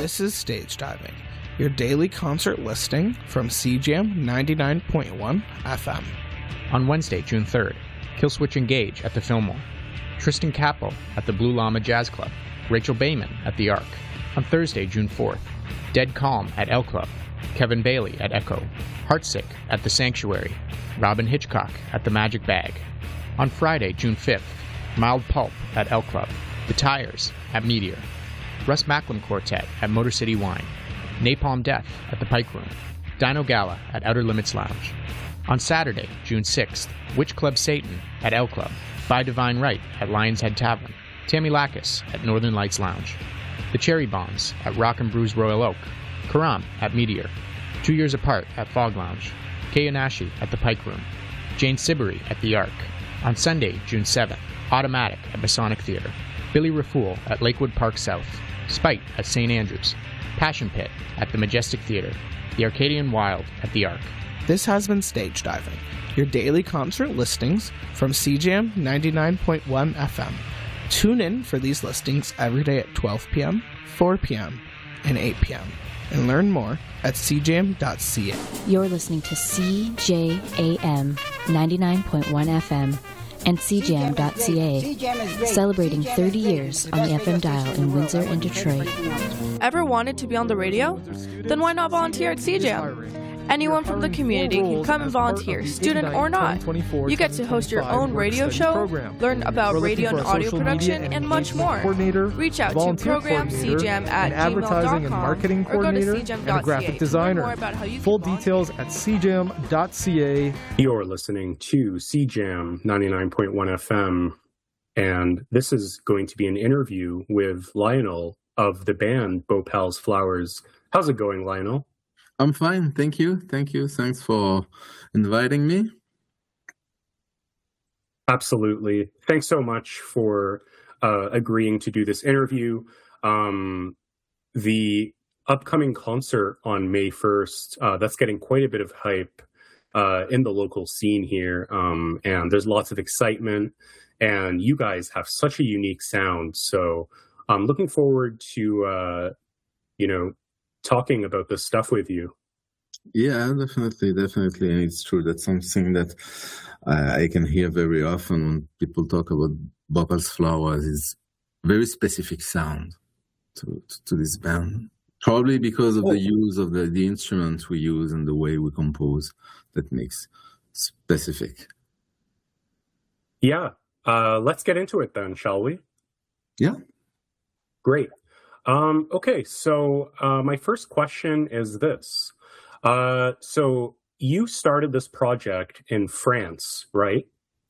This is Stage Diving, your daily concert listing from CJAM 99.1 FM. On Wednesday, June 3rd, Killswitch Engage at the Fillmore, Tristan Capel at the Blue Llama Jazz Club, Rachel Bayman at the Arc. On Thursday, June 4th, Dead Calm at L Club, Kevin Bailey at Echo, Heartsick at the Sanctuary, Robin Hitchcock at the Magic Bag. On Friday, June 5th, Mild Pulp at L Club, The Tires at Meteor, Russ Macklin Quartet at Motor City Wine, Napalm Death at the Pike Room, Dino Gala at Outer Limits Lounge. On Saturday, June 6th, Witch Club Satan at L Club, By Divine Right at Lion's Head Tavern, Tammy Lacus at Northern Lights Lounge, The Cherry Bombs at Rock and Brews Royal Oak, Karam at Meteor, 2 Years Apart at Fog Lounge, Kei Yonashi at the Pike Room, Jane Siberry at the Arc. On Sunday, June 7th, Automatic at Masonic Theater, Billy Rafool at Lakewood Park South, Spite at St. Andrews, Passion Pit at the Majestic Theater, The Arcadian Wild at the Arc. This has been Stage Diving, your daily concert listings from CJAM 99.1 FM. Tune in for these listings every day at 12 p.m., 4 p.m., and 8 p.m. and learn more at cjam.ca. You're listening to CJAM 99.1 FM and cjam.ca, celebrating 30 years on the FM dial in Windsor and Detroit. Ever wanted to be on the radio? Then why not volunteer at CJAM? Anyone from the community can come and volunteer, student or not. You get to host your own radio show, learn about radio and audio production, and much more. Reach out to programcjam@gmail.com or go to cjam.ca to learn more about how you can Full details at cjam.ca. You're listening to CJAM 99.1 FM, and this is going to be an interview with Lionel of the band Bhopal's Flowers. How's it going, Lionel? I'm fine, thank you. Thanks for inviting me. Absolutely. Thanks so much for agreeing to do this interview. The upcoming concert on May 1st, that's getting quite a bit of hype in the local scene here, and there's lots of excitement, and you guys have such a unique sound. So I'm looking forward to, talking about this stuff with you. Yeah, definitely. And it's true. That's something that I can hear very often when people talk about Bhopal's Flowers. Is very specific sound to this band. Probably because of the use of the instruments we use and the way we compose that makes specific. Yeah. Let's get into it then, shall we? Yeah. Great. Okay, so my first question is this. So you started this project in France, right?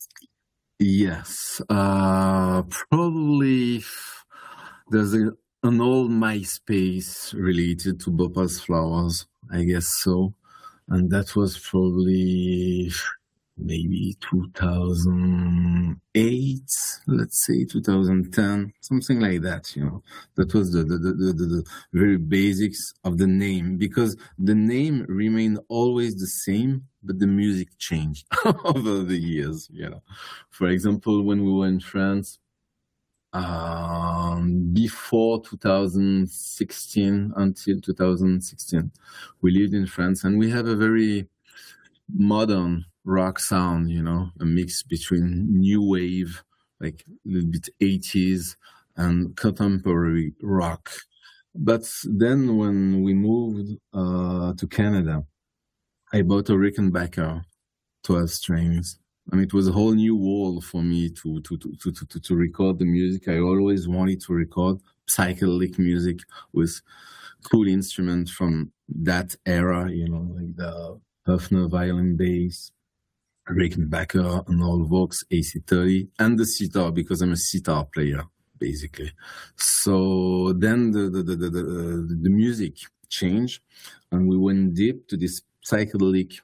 Yes. Probably there's an old MySpace related to Bhopal's Flowers, I guess so. And that was probably maybe 2008, let's say 2010, something like that, That was the very basics of the name, because the name remained always the same, but the music changed over the years, For example, when we were in France, before 2016, until 2016, we lived in France, and we have a very modern rock sound, a mix between new wave, like a little bit 80s, and contemporary rock. But then when we moved to Canada, I bought a Rickenbacker 12 strings. And it was a whole new world for me to record the music. I always wanted to record psychedelic music with cool instruments from that era, like the Höfner violin bass, Rickenbacker, and all Vox AC30, and the sitar, because I'm a sitar player, basically. So then the music changed, and we went deep to this psychedelic,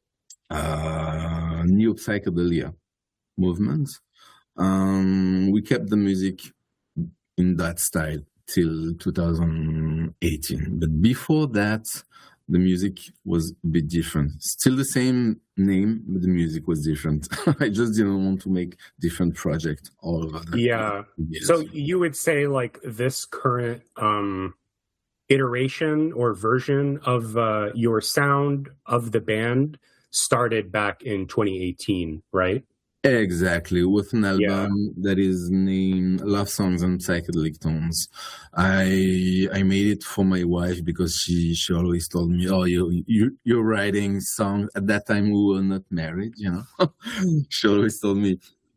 new psychedelia movement. We kept the music in that style till 2018. But before that, the music was a bit different. Still the same name, but the music was different. I just didn't want to make different projects all over the years. So you would say like this current iteration or version of your sound of the band started back in 2018, right? Exactly, with an album that is named Love Songs and Psychedelic Tones. I made it for my wife because she always told me, "Oh, you're writing songs." At that time, we were not married, you know. She always told me,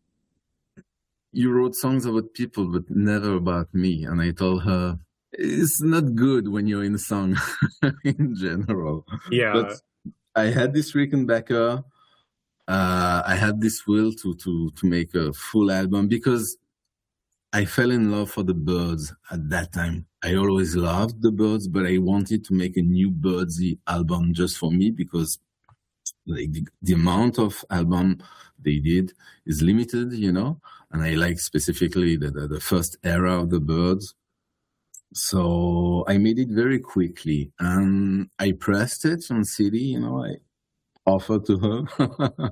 "You wrote songs about people, but never about me." And I told her, "It's not good when you're in a song in general." Yeah, but I had this Rickenbacker. I had this will to make a full album because I fell in love for the Byrds at that time. I always loved the Byrds, but I wanted to make a new Byrdsy album just for me because like the amount of album they did is limited, you know, and I like specifically the first era of the Byrds. So I made it very quickly and I pressed it on CD, you know, I offer to her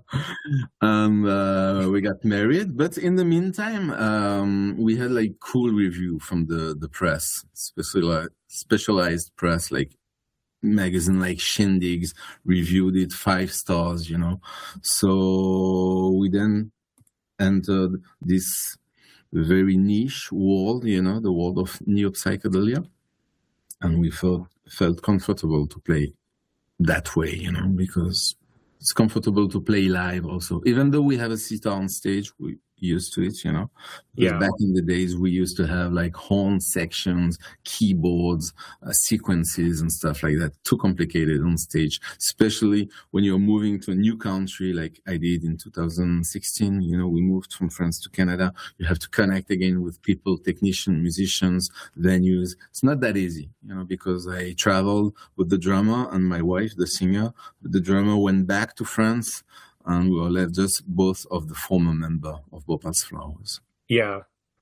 and we got married, but in the meantime we had like cool review from the press, specialized press, like magazine like Shindigs reviewed it 5 stars, you know. So we then entered this very niche world, you know, the world of neo-psychedelia, and we felt comfortable to play that way, you know, because it's comfortable to play live also. Even though we have a sitar on stage, we used to it, you know. Because back in the days, we used to have like horn sections, keyboards, sequences and stuff like that. Too complicated on stage, especially when you're moving to a new country like I did in 2016. You know, we moved from France to Canada. You have to connect again with people, technicians, musicians, venues. It's not that easy, you know, because I traveled with the drummer and my wife, the singer. The drummer went back to France, and we were left just both of the former member of Bhopal's Flowers. Yeah.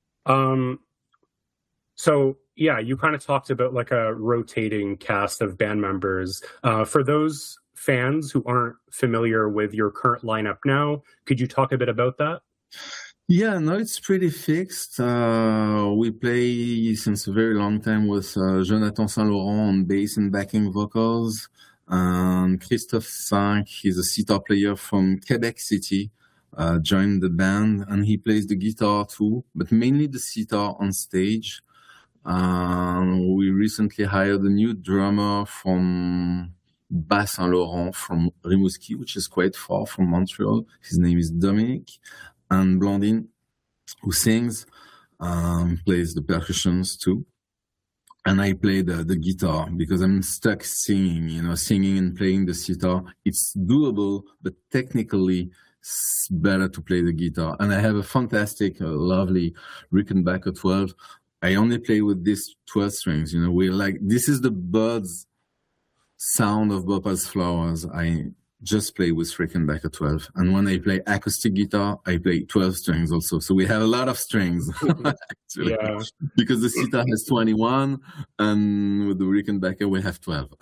So, yeah, you kind of talked about like a rotating cast of band members. For those fans who aren't familiar with your current lineup now, could you talk a bit about that? Yeah, no, it's pretty fixed. We play since a very long time with Jonathan Saint-Laurent on bass and backing vocals. And Christophe Cinq, he's a sitar player from Quebec City, joined the band, and he plays the guitar too, but mainly the sitar on stage. We recently hired a new drummer from Bas Saint Laurent, from Rimouski, which is quite far from Montreal. His name is Dominic. And Blandine, who sings, plays the percussions too. And I play the guitar because I'm stuck singing, you know, singing and playing the sitar. It's doable, but technically it's better to play the guitar. And I have a fantastic, lovely Rickenbacker 12. I only play with these 12 strings, you know. We're like, this is the Byrds sound of Bhopal's Flowers. I just play with Rickenbacker 12. And when I play acoustic guitar, I play 12 strings also. So we have a lot of strings, actually. Yeah. Because the sitar has 21, and with the Rickenbacker, we have 12.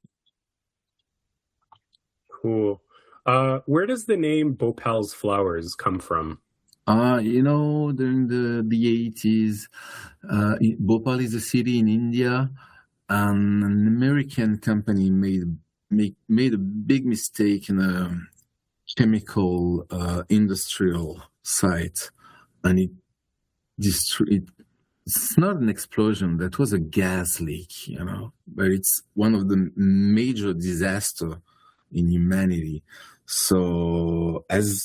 Cool. Where does the name Bhopal's Flowers come from? You know, during the 80s, Bhopal is a city in India, and an American company made a big mistake in a chemical industrial site, and it's not an explosion, that was a gas leak, you know, but it's one of the major disasters in humanity. So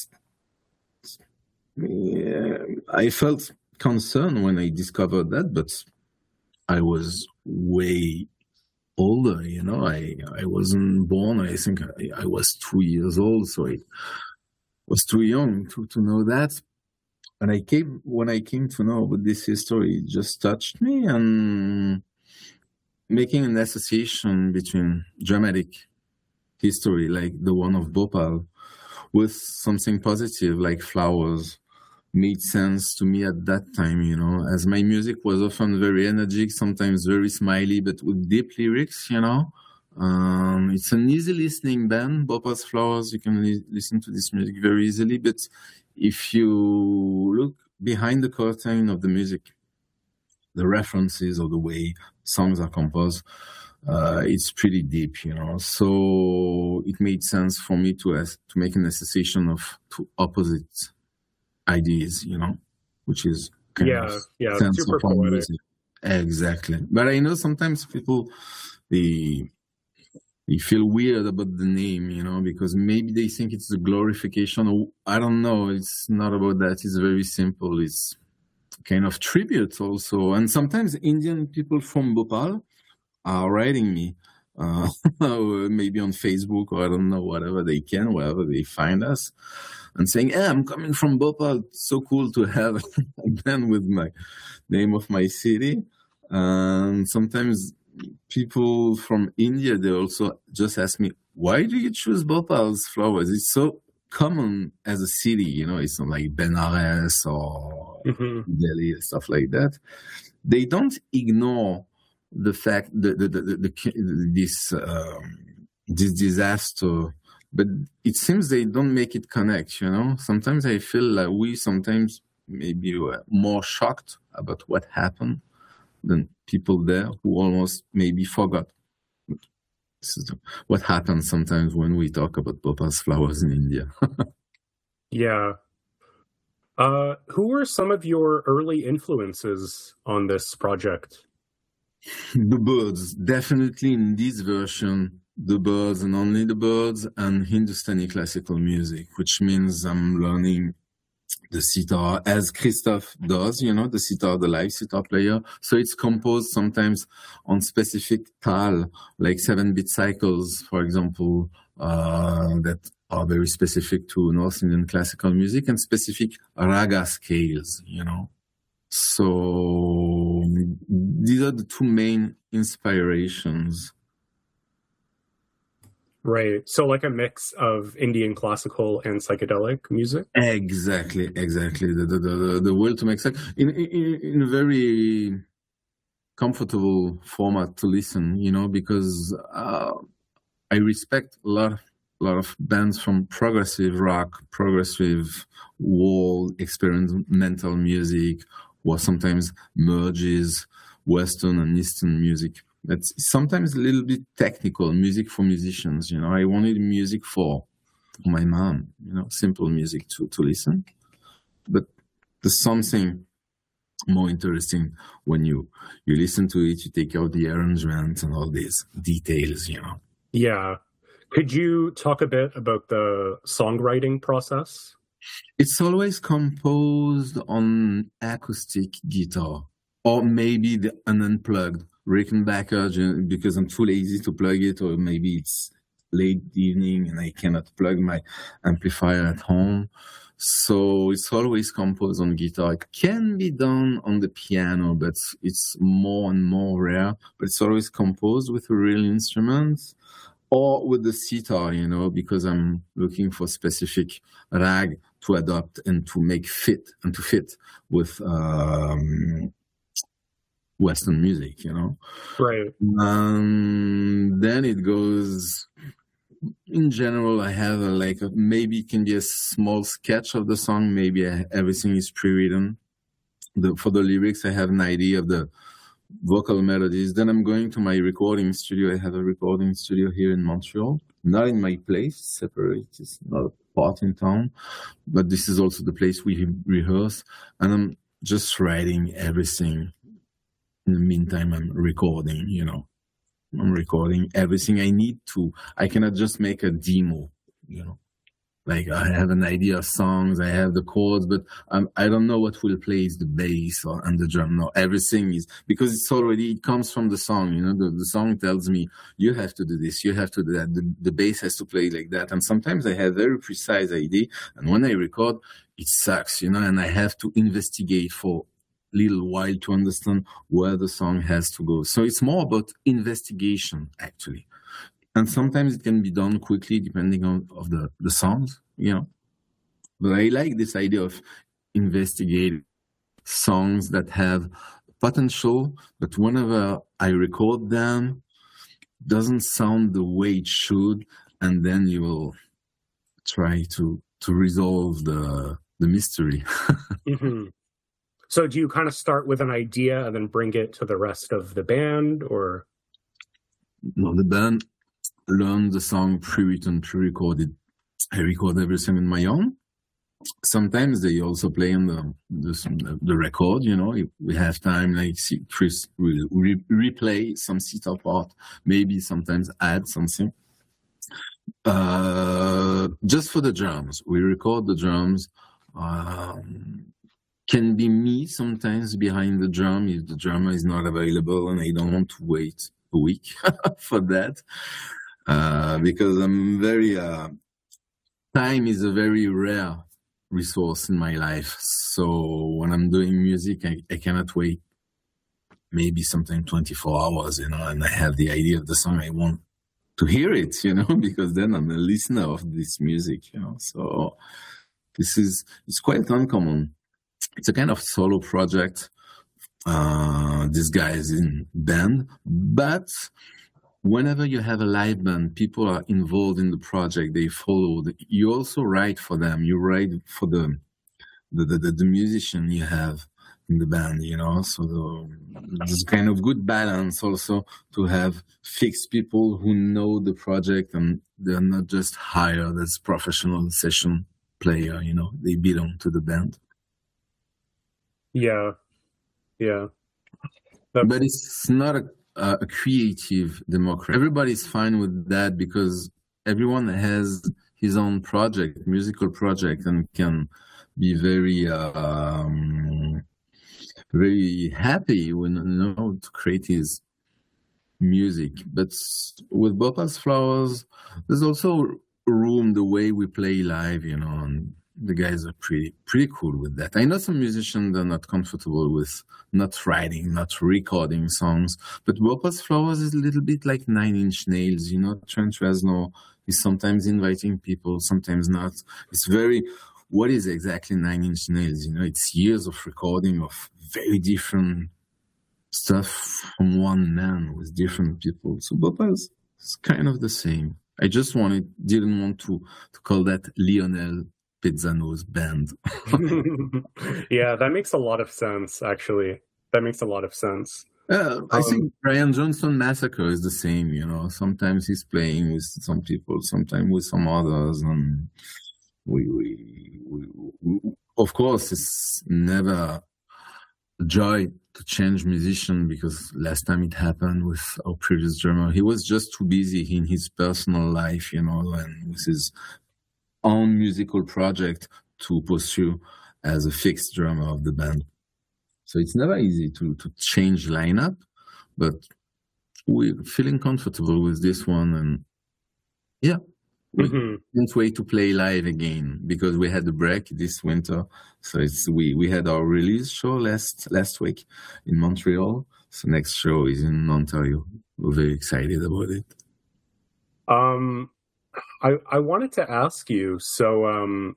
I felt concerned when I discovered that, but I was way older, you know. I wasn't born. I think I was 2 years old, so I was too young to know that. And when I came to know about this history, it just touched me, and making an association between dramatic history like the one of Bhopal with something positive like flowers made sense to me at that time, you know, as my music was often very energetic, sometimes very smiley, but with deep lyrics, you know. It's an easy listening band, Bhopal's Flowers. You can listen to this music very easily, but if you look behind the curtain of the music, the references or the way songs are composed, it's pretty deep, So it made sense for me to make an association of two opposite ideas, which is kind of sense super of our poetic. music. Exactly. But I know sometimes people they feel weird about the name, because maybe they think it's a glorification, or I don't know. It's not about that. It's very simple. It's kind of tribute also. And sometimes Indian people from Bhopal are writing me, maybe on Facebook, or I don't know, whatever they can, wherever they find us, and saying, "Hey, I'm coming from Bhopal. It's so cool to have a band with my name of my city." And sometimes people from India, they also just ask me, "Why do you choose Bhopal's flowers? It's so common as a city, It's not like Benares or Delhi and stuff like that." They don't ignore the fact that this disaster, but it seems they don't make it connect. Sometimes I feel like we sometimes maybe were more shocked about what happened than people there who almost maybe forgot. This is what happens sometimes when we talk about Bhopal's flowers in India. Yeah. Who were some of your early influences on this project? The Birds, definitely in this version, The Birds and only The Birds, and Hindustani classical music, which means I'm learning the sitar as Christophe does, the sitar, the live sitar player. So it's composed sometimes on specific tal, like 7-beat cycles, for example, that are very specific to North Indian classical music, and specific raga scales, So these are the two main inspirations. Right. So like a mix of Indian classical and psychedelic music? Exactly. The will to make sense in a very comfortable format to listen, because I respect a lot of bands from progressive rock, progressive world experimental music, or sometimes merges Western and Eastern music. That's sometimes a little bit technical, music for musicians. I wanted music for my mom, simple music to listen. But there's something more interesting when you listen to it, you take out the arrangement and all these details, Yeah. Could you talk a bit about the songwriting process? It's always composed on acoustic guitar, or maybe an unplugged Rickenbacker, because I'm too lazy to plug it, or maybe it's late evening and I cannot plug my amplifier at home. So it's always composed on guitar. It can be done on the piano, but it's more and more rare. But it's always composed with a real instrument, or with the sitar, because I'm looking for specific rag to adopt and to make fit with Western music, Right. Then it goes. In general, I have maybe it can be a small sketch of the song. Maybe everything is pre-written. For the lyrics, I have an idea of the vocal melodies. Then I'm going to my recording studio. I have a recording studio here in Montreal, not in my place, separate. It's not a part in town, but this is also the place we rehearse. And I'm just writing everything. In the meantime, I'm recording, I'm recording everything I need to. I cannot just make a demo, Like I have an idea of songs, I have the chords, but I don't know what will play is the bass and the drum. No, everything is, because it comes from the song, the song tells me, you have to do this, you have to do that. The bass has to play like that. And sometimes I have very precise idea. And when I record, it sucks, and I have to investigate for little while to understand where the song has to go. So it's more about investigation, actually. And sometimes it can be done quickly depending on the songs, But I like this idea of investigating songs that have potential, but whenever I record them, doesn't sound the way it should, and then you will try to resolve the mystery. Mm-hmm. So do you kind of start with an idea and then bring it to the rest of the band, or? No, the band learned the song pre-written, pre-recorded. I record everything on my own. Sometimes they also play on the record, you know, if we have time, like Chris will replay some sitar part, maybe sometimes add something. Just for the drums, we record the drums. Can be me sometimes behind the drum if the drummer is not available and I don't want to wait a week for that. Because I'm very, time is a very rare resource in my life. So when I'm doing music, I cannot wait maybe sometimes 24 hours, you know, and I have the idea of the song, I want to hear it, you know, because then I'm a listener of this music, you know. So it's quite uncommon. It's a kind of solo project. This guy is in band, but whenever you have a live band, people are involved in the project. They follow. You also write for them. You write for the musician you have in the band, you know. So there's kind of good balance also to have fixed people who know the project and they're not just hired as professional session player, you know. They belong to the band. Yeah. But it's not a creative democracy. Everybody's fine with that because everyone has his own project, musical project, and can be very, very happy when, you know, to create his music. But with Bhopal's Flowers, there's also room the way we play live, you know, and the guys are pretty cool with that. I know some musicians are not comfortable with not writing, not recording songs, but Bhopal's Flowers is a little bit like Nine Inch Nails, you know. Trent Reznor is sometimes inviting people, sometimes not. It's very, what is exactly Nine Inch Nails? You know, it's years of recording of very different stuff from one man with different people. So Bhopal's is kind of the same. I just didn't want to call that Lionel Pizzano's band. Yeah, that makes a lot of sense, actually. That makes a lot of sense. I think Brian Johnson Massacre is the same, you know. Sometimes he's playing with some people, sometimes with some others. And we of course, it's never a joy to change musician, because last time it happened with our previous drummer, he was just too busy in his personal life, you know, and with his own musical project to pursue as a fixed drummer of the band. So it's never easy to change lineup, but we're feeling comfortable with this one, and yeah, we can't wait to play live again because we had a break this winter. So we had our release show last week in Montreal. So next show is in Ontario. We're very excited about it. I wanted to ask you, so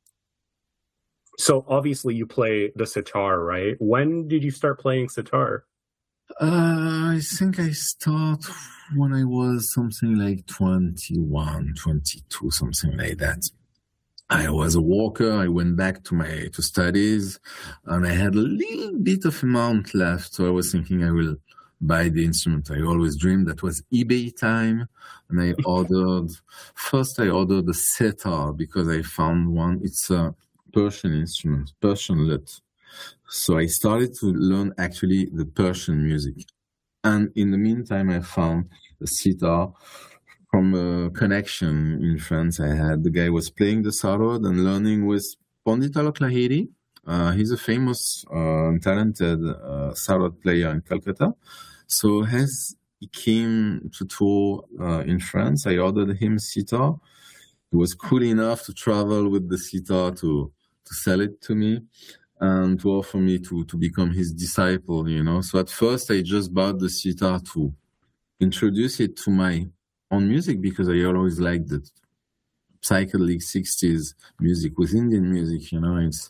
obviously you play the sitar, right? When did you start playing sitar? I think I started when I was something like 21, 22, something like that. I was a worker. I went back to studies, and I had a little bit of amount left. So I was thinking I will buy the instrument. I always dreamed that was eBay time. And I ordered the sitar because I found one. It's a Persian instrument, Persian lute. So I started to learn actually the Persian music. And in the meantime, I found the sitar from a connection in France I had. The guy was playing the sarod and learning with Pandit Alok Lahiri. He's a famous and talented sarod player in Calcutta. So as he came to tour in France, I ordered him sitar. He was cool enough to travel with the sitar to sell it to me and to offer me to become his disciple, you know. So at first I just bought the sitar to introduce it to my own music because I always liked the psychedelic 60s music with Indian music, you know. It's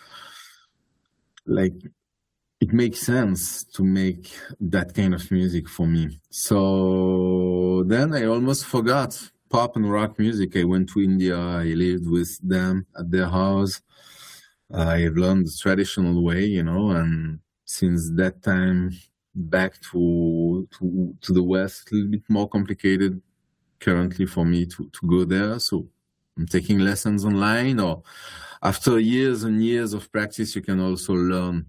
like, it makes sense to make that kind of music for me. So then I almost forgot pop and rock music. I went to India. I lived with them at their house. I've learned the traditional way, and since that time back to the West, a little bit more complicated currently for me to go there. So I'm taking lessons online, or after years and years of practice, you can also learn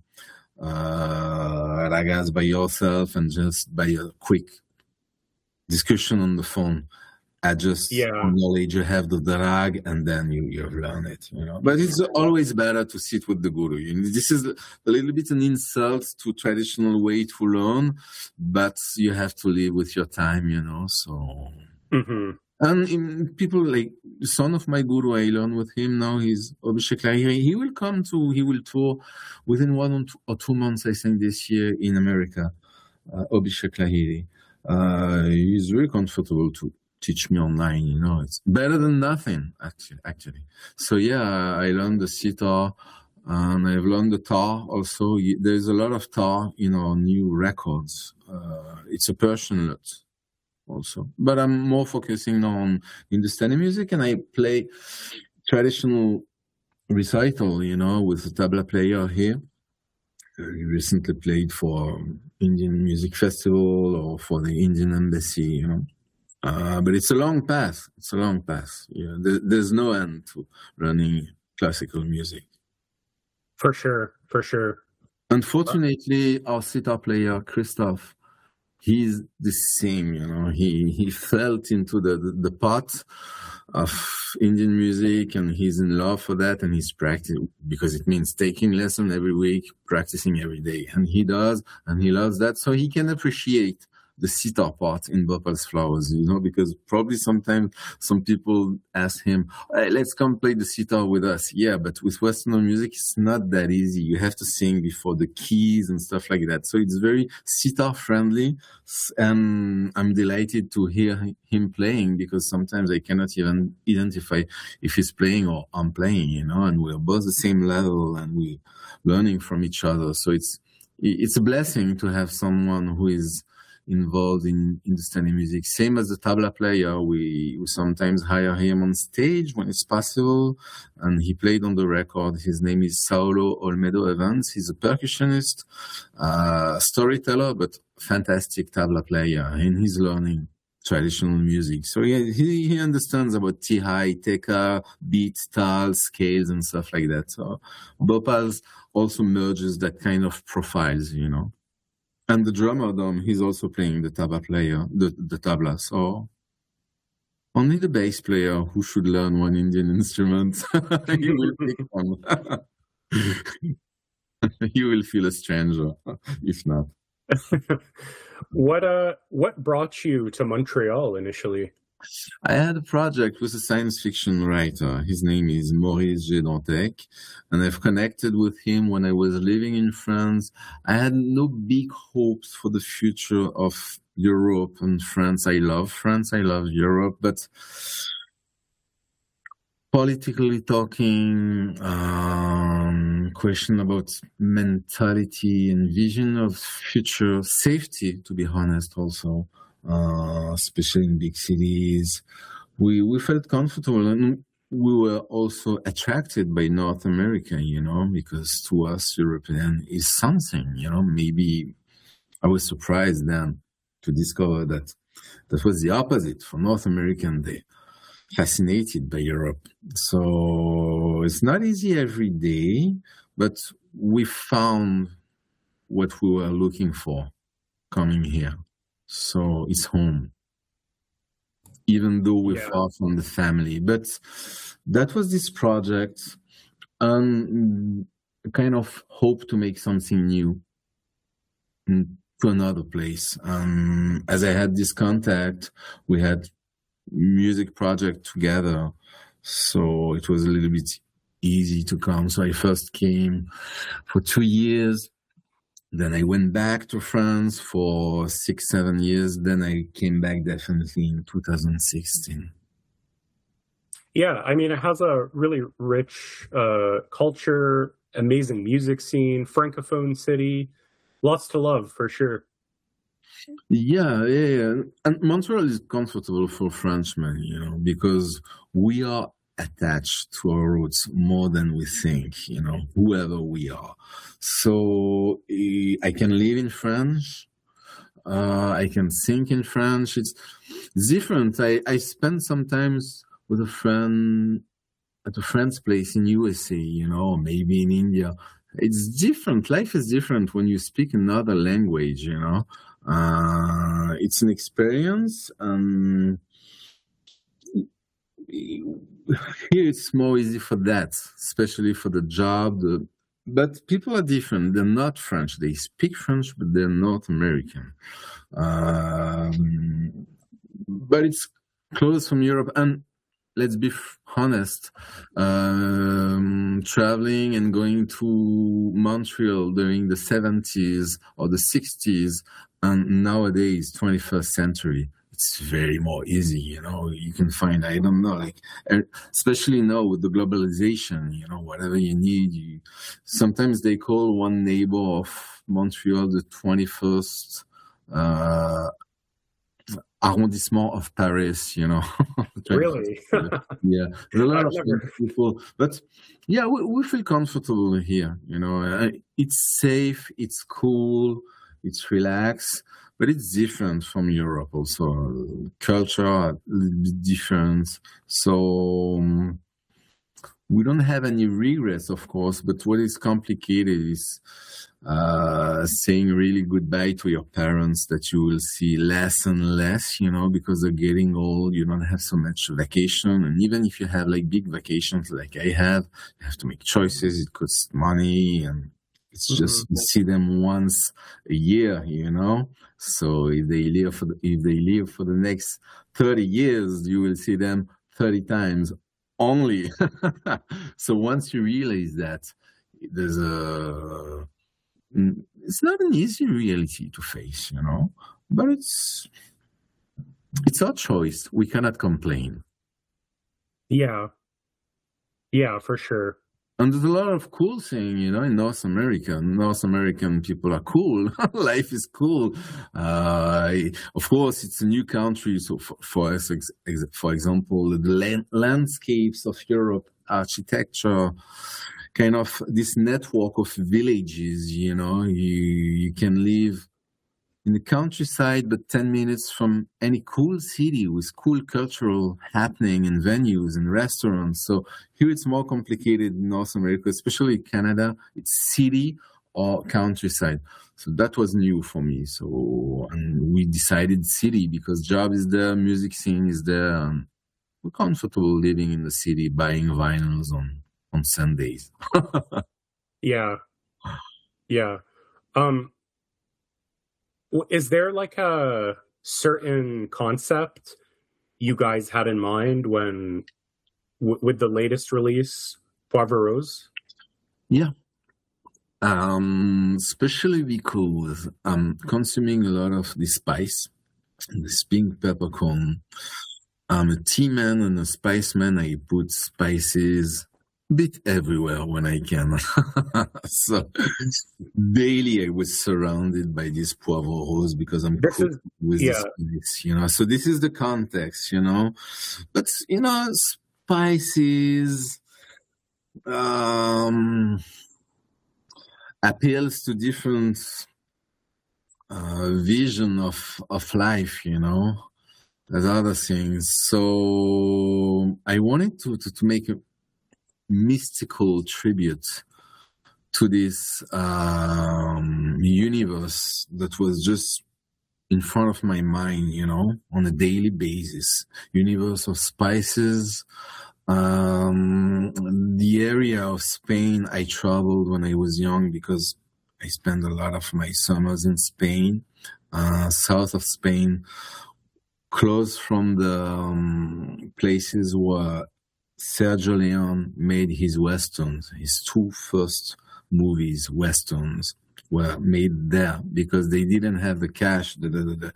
ragas by yourself and just by a quick discussion on the phone. Adjust knowledge you have of the rag, and then you've learned it, But it's always better to sit with the guru. This is a little bit an insult to traditional way to learn, but you have to live with your time, so... Mm-hmm. And people like the son of my guru, I learn with him now. He's Abhishek Lahiri. He will tour within 1 or 2 months, I think, this year in America. Abhishek Lahiri. He's very comfortable to teach me online. It's better than nothing, actually. So yeah, I learned the sitar, and I've learned the tar also. There's a lot of tar in our new records. It's a Persian lute also, but I'm more focusing now on Hindustani music, and I play traditional recital, with a tabla player here. He recently played for Indian Music Festival or for the Indian Embassy, but it's a long path. There's no end to learning classical music. For sure. Unfortunately, our sitar player, Christoph, he's the same, he felt into the pot of Indian music, and he's in love for that, and he's practicing, because it means taking lesson every week, practicing every day, and he does, and he loves that, so he can appreciate the sitar part in Bhopal's Flowers, because probably sometimes some people ask him, hey, let's come play the sitar with us. Yeah, but with Western music, it's not that easy. You have to sing before the keys and stuff like that. So it's very sitar friendly. And I'm delighted to hear him playing, because sometimes I cannot even identify if he's playing or I'm playing, and we're both the same level and we're learning from each other. So it's a blessing to have someone who is involved in Hindustani music. Same as the tabla player, we sometimes hire him on stage when it's possible, and he played on the record. His name is Saulo Olmedo Evans. He's a percussionist, storyteller, but fantastic tabla player, and he's learning traditional music. So he understands about tihai, teka, beats, tal, scales, and stuff like that. So Bhopal's also merges that kind of profiles, And the drummer, Dom, he's also playing the tabla player, the tabla. So only the bass player who should learn one Indian instrument, he will pick one. He will feel a stranger, if not. What brought you to Montreal initially? I had a project with a science fiction writer. His name is Maurice G. Dantec, and I've connected with him when I was living in France. I had no big hopes for the future of Europe and France. I love France, I love Europe, but politically talking, question about mentality and vision of future safety, to be honest, also. Especially in big cities, we felt comfortable, and we were also attracted by North America, because to us, European is something, maybe I was surprised then to discover that was the opposite. For North American, they fascinated by Europe. So it's not easy every day, but we found what we were looking for coming here. So it's home, even though we're far from the family. But that was this project, and kind of hope to make something new to another place. As I had this contact, we had music project together, so it was a little bit easy to come. So I first came for 2 years. Then I went back to France for 6-7 years. Then I came back definitely in 2016. Yeah, I mean, it has a really rich culture, amazing music scene, francophone city, lots to love for sure. Yeah. And Montreal is comfortable for Frenchmen, because we are attached to our roots more than we think, whoever we are. So I can live in French. I can think in French. It's different. I spend sometimes with a friend at a friend's place in USA, maybe in India. It's different. Life is different when you speak another language, It's an experience. Here it's more easy for that, especially for the job. But people are different. They're not French. They speak French, but they're North American. But it's close from Europe. And let's be honest, traveling and going to Montreal during the 70s or the 60s, and nowadays, 21st century, it's very more easy, you can find, I don't know, especially now with the globalization, whatever you need. Sometimes they call one neighbor of Montreal the 21st arrondissement of Paris, Really? Yeah, there's a lot of people, but yeah, we feel comfortable here, it's safe, it's cool, it's relaxed, but it's different from Europe also. Culture are a little bit different, so we don't have any regrets, of course, but what is complicated is saying really goodbye to your parents that you will see less and less, because they're getting old. You don't have so much vacation. And even if you have big vacations like I have, you have to make choices. It costs money, and it's just you see them once a year, So if they live for the next 30 years, you will see them 30 times only. So once you realize that, it's not an easy reality to face, but it's our choice. We cannot complain. Yeah, for sure. And there's a lot of cool thing, in North America. North American people are cool. Life is cool. Of course, it's a new country. So for us, for example, the landscapes of Europe, architecture, kind of this network of villages, you can live in the countryside, but 10 minutes from any cool city with cool cultural happening and venues and restaurants. So here it's more complicated in North America, especially Canada. It's city or countryside. So that was new for me. So, and we decided city because job is there, music scene is there. And we're comfortable living in the city, buying vinyls on Sundays. Yeah. Is there a certain concept you guys had in mind when with the latest release, Poivre Rose? Yeah. Especially because I'm consuming a lot of the spice, this pink peppercorn. I'm a tea man and a spice man. I put spices a bit everywhere when I can. So daily I was surrounded by this Poivre Rose because I'm cooked with this spice, So this is the context, But, spices appeals to different vision of life, There's other things. So I wanted to make a mystical tribute to this universe that was just in front of my mind, on a daily basis. Universe of spices. The area of Spain I traveled when I was young because I spent a lot of my summers in Spain, south of Spain, close from the places where Sergio Leone made his westerns. His two first movies, westerns, were made there because they didn't have the cash to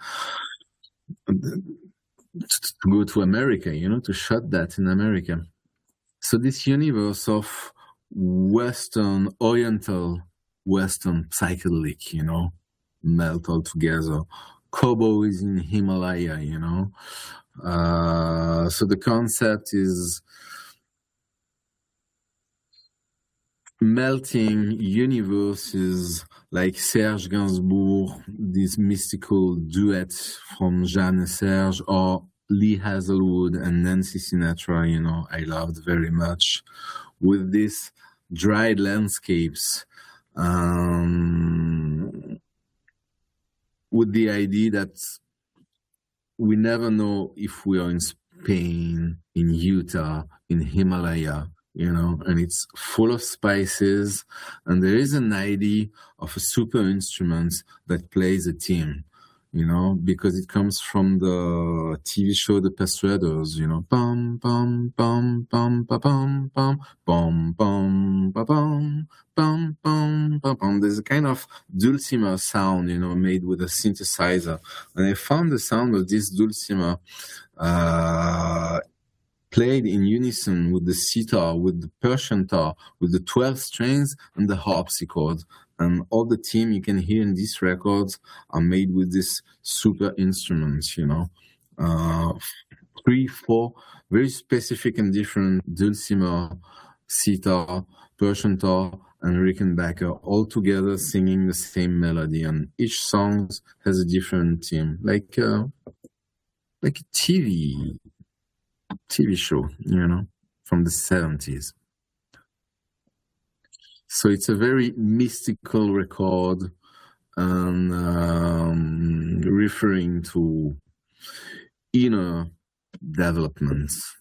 go to America, to shoot that in America. So this universe of Western, Oriental, Western psychedelic, melt all together. Cowboys in Himalaya, So the concept is melting universes like Serge Gainsbourg, this mystical duet from Jeanne and Serge, or Lee Hazelwood and Nancy Sinatra, you know, I loved very much, with these dried landscapes, with the idea that we never know if we are in Spain, in Utah, in Himalaya, you know, and it's full of spices, and there is an idea of a super instrument that plays a theme, you know, because it comes from the TV show The Persuaders, you know, bum bum bum bum ba bum bum bum bum ba bum bum bum ba bum. There's a kind of dulcimer sound, you know, made with a synthesizer, and I found the sound of this dulcimer played in unison with the sitar, with the Persian tar, with the 12 strings and the harpsichord. And all the theme you can hear in these records are made with these super instruments, you know. 3, 4 very specific and different dulcimer, sitar, Persian tar, and Rickenbacker all together singing the same melody. And each song has a different theme, like a TV show, you know, from the 70s. So it's a very mystical record, and referring to inner developments.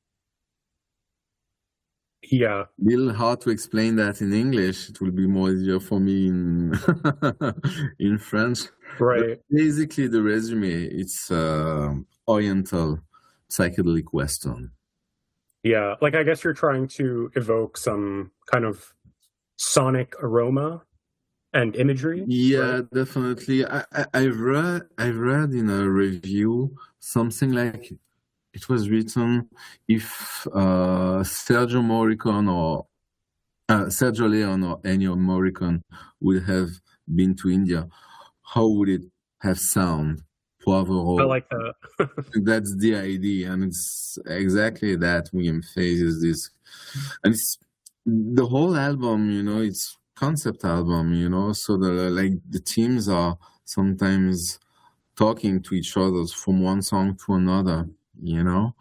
Yeah. A little hard to explain that in English. It will be more easier for me in French. Right. But basically, the resume, it's Oriental psychedelic Western. Yeah, like I guess you're trying to evoke some kind of sonic aroma and imagery. Yeah, right? Definitely. I've read in a review something like it was written, if Sergio Morricone or Sergio Leone or Ennio Morricone would have been to India, how would it have sound? Poivre. I like that. That's the idea, and it's exactly that William phases this. And it's the whole album, you know, it's concept album, you know, so the teams are sometimes talking to each other from one song to another, you know.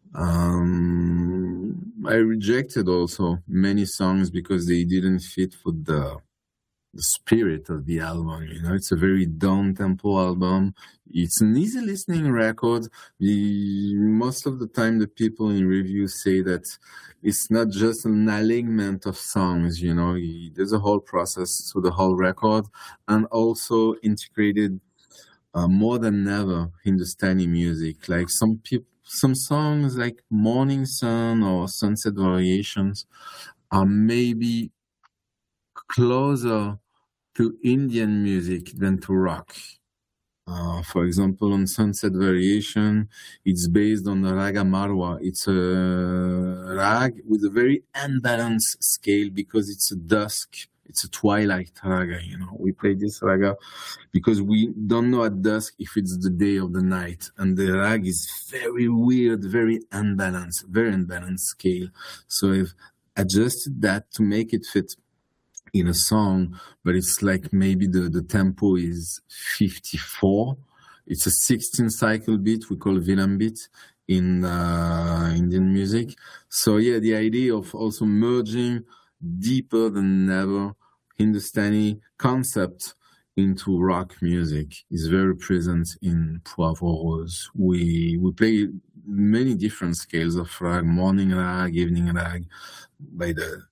I rejected also many songs because they didn't fit with the spirit of the album, you know. It's a very down-tempo album. It's an easy listening record. Most of the time the people in reviews say that it's not just an alignment of songs, you know. There's a whole process to the whole record, and also integrated more than ever Hindustani music. Like some songs like Morning Sun or Sunset Variations are maybe closer to Indian music than to rock. For example, on Sunset Variation, it's based on the Raga Marwa. It's a rag with a very unbalanced scale because it's a dusk, it's a twilight raga, you know. We play this raga because we don't know at dusk if it's the day or the night. And the rag is very weird, very unbalanced scale. So I've adjusted that to make it fit in a song, but it's like maybe the tempo is 54. It's a 16 cycle beat we call Vilambit in Indian music. So yeah, the idea of also merging deeper than ever Hindustani concept into rock music is very present in Poivre Rose. We play many different scales of rag, morning rag, evening rag, by the